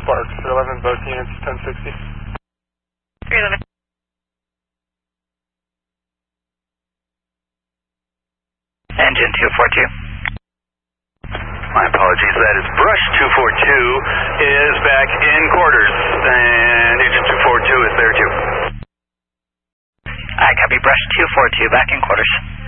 Spark, 311, both units, 1060. 311. Engine 242. My apologies, that is Brush 242 is back in quarters, and Engine 242 is there too. I copy Brush 242, back in quarters.